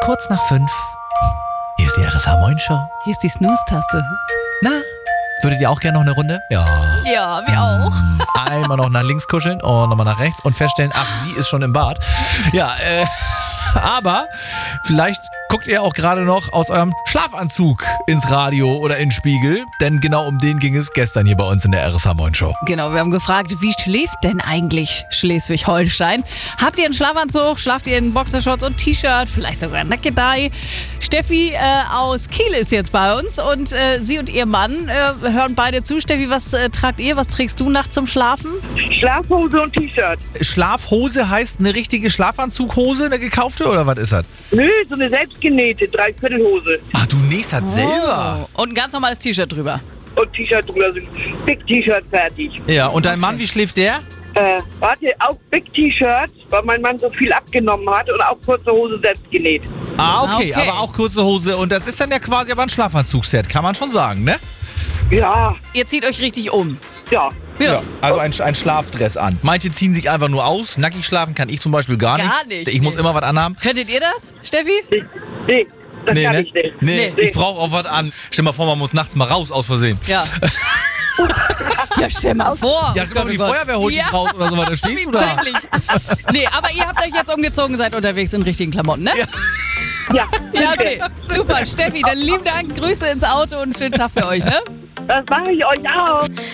kurz nach 5. Hier ist die RSH Moin Show. Hier ist die Snooze-Taste. Na, würdet ihr auch gerne noch eine Runde? Ja. Ja, wir auch. Einmal noch nach links kuscheln und nochmal nach rechts und feststellen, ach, sie ist schon im Bad. Ja, aber vielleicht guckt ihr auch gerade noch aus eurem Schlafanzug ins Radio oder in den Spiegel, denn genau um den ging es gestern hier bei uns in der RSH Moin Show. Genau, wir haben gefragt, wie schläft denn eigentlich Schleswig-Holstein? Habt ihr einen Schlafanzug? Schlaft ihr in Boxershorts und T-Shirt? Vielleicht sogar Naked Eye? Steffi aus Kiel ist jetzt bei uns und sie und ihr Mann hören beide zu. Steffi, was tragt ihr? Was trägst du nachts zum Schlafen? Schlafhose und T-Shirt. Schlafhose heißt eine richtige Schlafanzughose, eine gekaufte oder was ist das? Nö, so eine selbstgenähte Dreiviertelhose. Ach, du nähst das selber. Oh. Und ein ganz normales T-Shirt drüber. Und T-Shirt drüber sind Big T-Shirt fertig. Ja, und dein Mann, wie schläft der? Warte, auch Big T-Shirt, weil mein Mann so viel abgenommen hat und auch kurze Hose selbst genäht. Ah, okay, aber auch kurze Hose. Und das ist dann ja quasi aber ein Schlafanzugsset, kann man schon sagen, ne? Ja, Ihr zieht euch richtig um. ja. Ja. Also ein Schlafdress an. Manche ziehen sich einfach nur aus. Nackig schlafen kann ich zum Beispiel gar nicht. Gar nicht. Ich muss immer was anhaben. Könntet ihr das, Steffi? Nee, das kann ne? ich nicht. Nee, ich brauche auch was an. Stell mal vor, man muss nachts mal raus aus Versehen. Ja. Ja, stell mal vor. Ja, stell mal, die Feuerwehr holt dich raus oder so, da stehst du da. Peinlich. Nee, aber ihr habt euch jetzt umgezogen, seid unterwegs in richtigen Klamotten, ne? Ja, Ja, okay. Super, Steffi, dann lieben Dank, Grüße ins Auto und schönen Tag für euch, ne? das mache ich euch auch.